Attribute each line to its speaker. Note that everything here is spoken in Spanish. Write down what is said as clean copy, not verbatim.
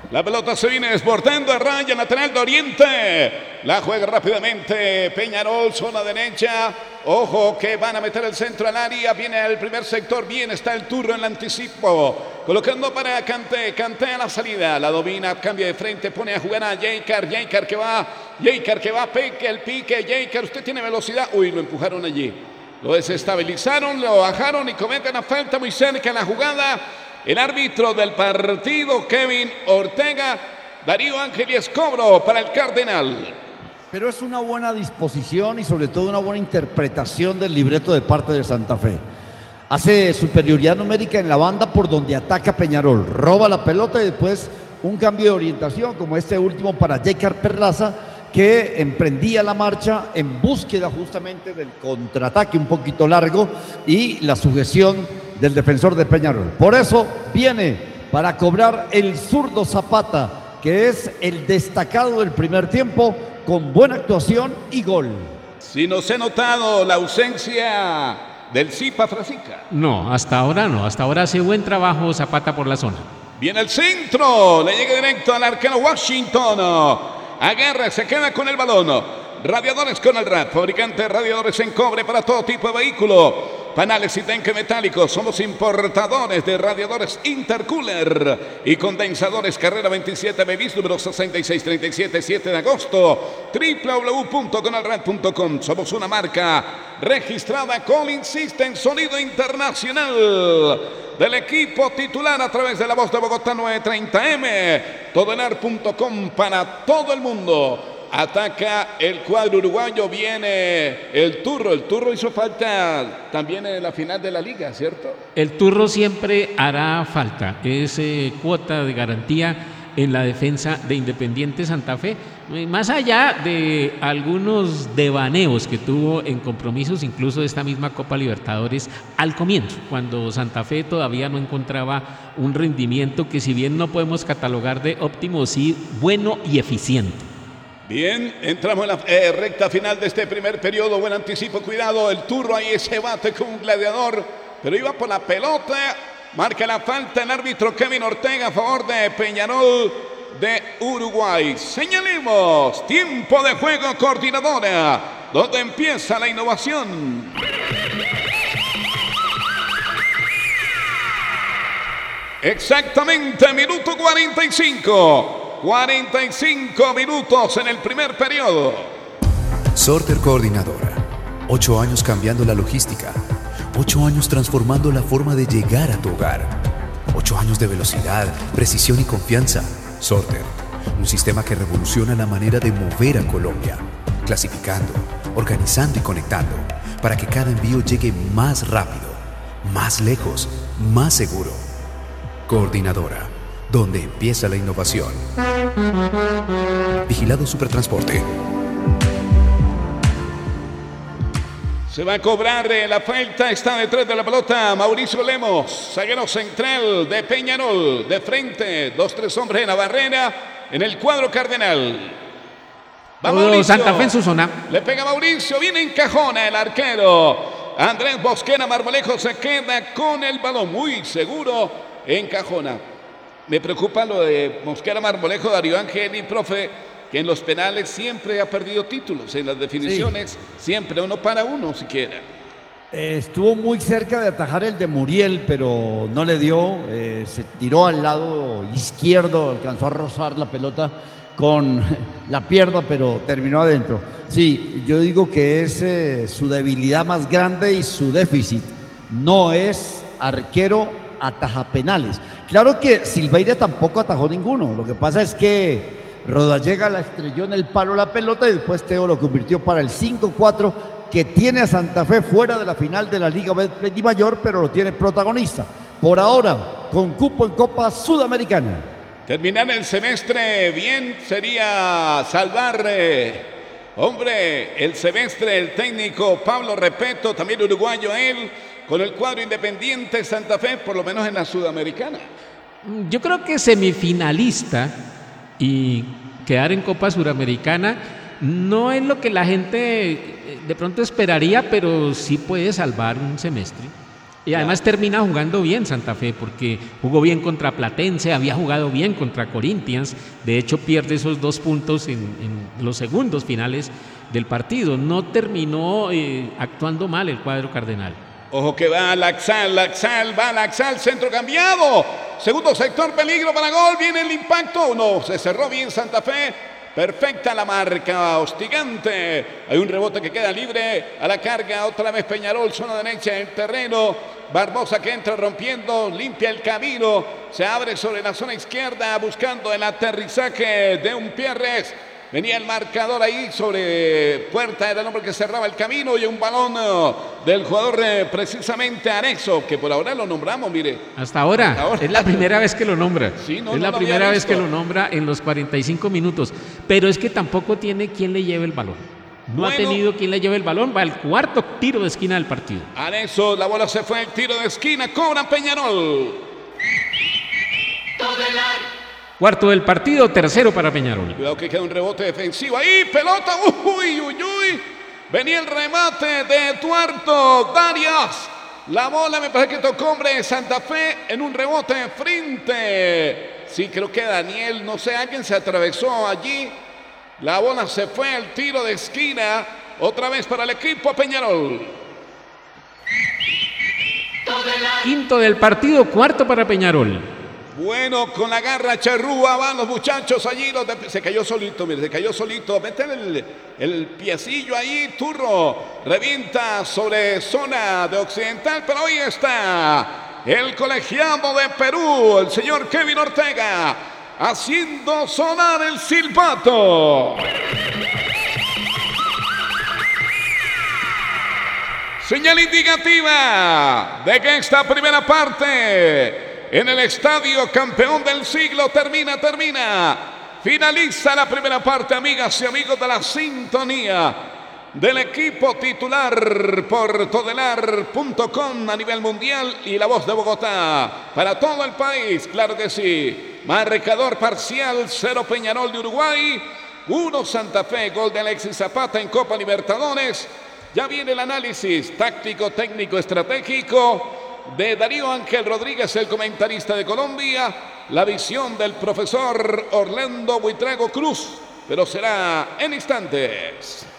Speaker 1: La pelota se viene desbordando a raya lateral de Oriente. La juega rápidamente Peñarol, zona derecha. Ojo que van a meter el centro al área. Viene al primer sector. Bien está el Turro en el anticipo. Colocando para Kanté. Kanté a la salida. La domina, cambia de frente. Pone a jugar a Jeicar. Jeicar que va. El pique. Jeicar, usted tiene velocidad. Uy, lo empujaron allí. Lo desestabilizaron, lo bajaron y cometen una falta muy cerca en la jugada. El árbitro del partido, Kevin Ortega. Darío Ángeles cobro para el Cardenal.
Speaker 2: Pero es una buena disposición y sobre todo una buena interpretación del libreto de parte de Santa Fe. Hace superioridad numérica en la banda por donde ataca Peñarol. Roba la pelota y después un cambio de orientación como este último para Jeicar Perlaza, que emprendía la marcha en búsqueda justamente del contraataque un poquito largo y la sujeción del defensor de Peñarol. Por eso viene para cobrar el zurdo Zapata, que es el destacado del primer tiempo, con buena actuación y gol.
Speaker 1: Si nos he notado la ausencia del Zipa Frasica.
Speaker 3: No, hasta ahora hace buen trabajo Zapata por la zona.
Speaker 1: Viene el centro, le llega directo al arquero Washington. Agarra, se queda con el balón. Radiadores con el RAT, fabricante de radiadores en cobre para todo tipo de vehículo. Panales y tanques metálicos. Somos importadores de radiadores Intercooler y condensadores. Carrera 27 Bevis, número 6637, 7 de agosto. www.conalrad.com. Somos una marca registrada Collins System, sonido internacional del equipo titular a través de la voz de Bogotá 930M. Todenar.com para todo el mundo. Ataca el cuadro uruguayo, viene el Turro. El Turro hizo falta también en la final de la liga, ¿cierto?
Speaker 3: El Turro siempre hará falta, es cuota de garantía en la defensa de Independiente Santa Fe, más allá de algunos devaneos que tuvo en compromisos, incluso de esta misma Copa Libertadores al comienzo, cuando Santa Fe todavía no encontraba un rendimiento que, si bien no podemos catalogar de óptimo, sí bueno y eficiente.
Speaker 1: Bien, entramos en la recta final de este primer periodo. Buen anticipo, cuidado, el Turro ahí se bate con un gladiador, pero iba por la pelota. Marca la falta el árbitro Kevin Ortega a favor de Peñarol de Uruguay. Señalemos, tiempo de juego, coordinadora, donde empieza la innovación. Exactamente, minuto 45. 45 minutos en el primer periodo.
Speaker 4: Sorter Coordinadora. 8 años cambiando la logística. 8 años transformando la forma de llegar a tu hogar. 8 años de velocidad, precisión y confianza. Sorter. Un sistema que revoluciona la manera de mover a Colombia. Clasificando, organizando y conectando. Para que cada envío llegue más rápido, más lejos, más seguro. Coordinadora. Donde empieza la innovación. Vigilado Supertransporte.
Speaker 1: Se va a cobrar la falta, está detrás de la pelota Mauricio Lemos, zaguero central de Peñarol, de frente, 2-3 hombres en la barrera, en el cuadro cardenal. Va Mauricio,
Speaker 3: Santa Fe en su zona.
Speaker 1: Le pega Mauricio, viene en cajona el arquero. Andrés Bosquera Marmolejo se queda con el balón, muy seguro en cajona. Me preocupa lo de Mosquera Marmolejo, Darío Angeli, profe, que en los penales siempre ha perdido títulos, en las definiciones siempre uno para uno siquiera.
Speaker 2: Estuvo muy cerca de atajar el de Muriel, pero no le dio, se tiró al lado izquierdo, alcanzó a rozar la pelota con la pierna, pero terminó adentro. Sí, yo digo que es su debilidad más grande y su déficit. No es arquero ataja penales. Claro que Silveira tampoco atajó ninguno. Lo que pasa es que Rodallega la estrelló en el palo la pelota y después Teo lo convirtió para el 5-4, que tiene a Santa Fe fuera de la final de la Liga Betplay Mayor, pero lo tiene protagonista. Por ahora, con cupo en Copa Sudamericana.
Speaker 1: Terminar el semestre bien sería salvar, el semestre, el técnico Pablo Repeto, también uruguayo él, con el cuadro Independiente Santa Fe, por lo menos en la Sudamericana.
Speaker 3: Yo creo que semifinalista y quedar en Copa Suramericana no es lo que la gente de pronto esperaría, pero sí puede salvar un semestre. Y además termina jugando bien Santa Fe, porque jugó bien contra Platense, había jugado bien contra Corinthians. De hecho, pierde esos 2 puntos en los segundos finales del partido. No terminó actuando mal el cuadro cardenal.
Speaker 1: Ojo que va Laxal, va Laxal, centro cambiado. Segundo sector, peligro para gol, viene el impacto. No, se cerró bien Santa Fe. Perfecta la marca, hostigante. Hay un rebote que queda libre. A la carga, otra vez Peñarol, zona derecha del terreno. Barbosa que entra rompiendo, limpia el camino. Se abre sobre la zona izquierda, buscando el aterrizaje de un Pierres. Venía el marcador ahí sobre puerta, era el hombre que cerraba el camino, y un balón del jugador precisamente Arezzo, que por ahora lo nombramos, mire.
Speaker 3: Hasta ahora. Es la primera vez que lo nombra.
Speaker 1: Sí, no,
Speaker 3: es la primera vez que lo nombra en los 45 minutos. Pero es que tampoco tiene quien le lleve el balón. No ha tenido quien le lleve el balón. Va al cuarto tiro de esquina del partido.
Speaker 1: Arezzo, la bola se fue, el tiro de esquina, cobra Peñarol.
Speaker 3: Cuarto del partido, tercero para Peñarol.
Speaker 1: Cuidado que queda un rebote defensivo ahí, pelota, uy. Venía el remate de Tuerto Darias. La bola me parece que tocó hombre de Santa Fe en un rebote de frente. Sí, creo que Daniel, no sé, alguien se atravesó allí. La bola se fue al tiro de esquina. Otra vez para el equipo Peñarol.
Speaker 3: Quinto del partido, cuarto para Peñarol.
Speaker 1: Bueno, con la garra charrúa van los muchachos allí. Se cayó solito, mire, se cayó solito. Mete el piecillo ahí, Turro. Revienta sobre zona de occidental, pero ahí está el colegiado de Perú, el señor Kevin Ortega, haciendo sonar el silbato. Señal indicativa de que esta primera parte en el estadio campeón del siglo termina. Finaliza la primera parte, amigas y amigos de la sintonía del equipo titular por todelar.com a nivel mundial y La Voz de Bogotá para todo el país, claro que sí. Marcador parcial, 0 Peñarol de Uruguay, 1 Santa Fe, gol de Alexis Zapata en Copa Libertadores. Ya viene el análisis táctico, técnico, estratégico de Darío Ángel Rodríguez, el comentarista de Colombia, la visión del profesor Orlando Buitrago Cruz, pero será en instantes.